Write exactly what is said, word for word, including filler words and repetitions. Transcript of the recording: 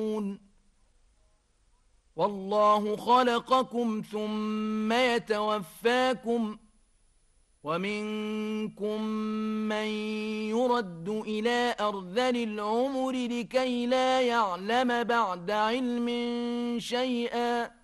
والله خلقكم ثم يتوفاكم ومنكم من يرد إلى أرذل العمر لكي لا يعلم بعد علم شيئا